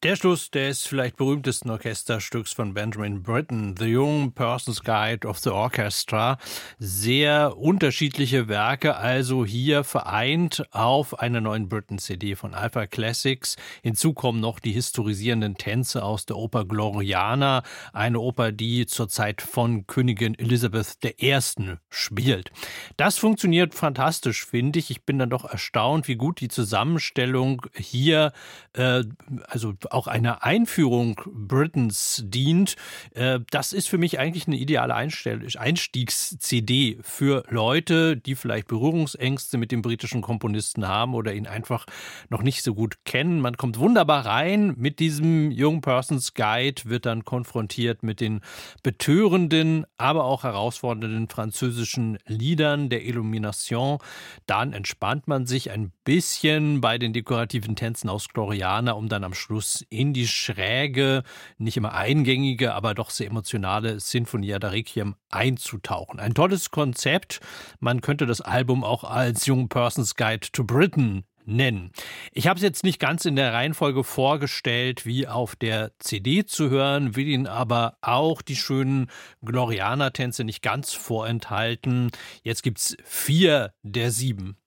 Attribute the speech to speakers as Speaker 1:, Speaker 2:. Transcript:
Speaker 1: Der Schluss des vielleicht berühmtesten Orchesterstücks von Benjamin Britten, The Young Person's Guide of the Orchestra. Sehr unterschiedliche Werke, also hier vereint auf einer neuen Britten-CD von Alpha Classics. Hinzu kommen noch die historisierenden Tänze aus der Oper Gloriana, eine Oper, die zur Zeit von Königin Elisabeth I. spielt. Das funktioniert fantastisch, finde ich. Ich bin dann doch erstaunt, wie gut die Zusammenstellung hier, also auch eine Einführung Britons dient. Das ist für mich eigentlich eine ideale Einstiegs-CD für Leute, die vielleicht Berührungsängste mit dem britischen Komponisten haben oder ihn einfach noch nicht so gut kennen. Man kommt wunderbar rein mit diesem Young Person's Guide, wird dann konfrontiert mit den betörenden, aber auch herausfordernden französischen Liedern der Illumination. Dann entspannt man sich ein bisschen bei den dekorativen Tänzen aus Gloriana, um dann am Schluss in die schräge, nicht immer eingängige, aber doch sehr emotionale Sinfonia da Requiem einzutauchen. Ein tolles Konzept. Man könnte das Album auch als Young Person's Guide to Britain nennen. Ich habe es jetzt nicht ganz in der Reihenfolge vorgestellt, wie auf der CD zu hören, will Ihnen aber auch die schönen Gloriana-Tänze nicht ganz vorenthalten. Jetzt gibt's 4 der 7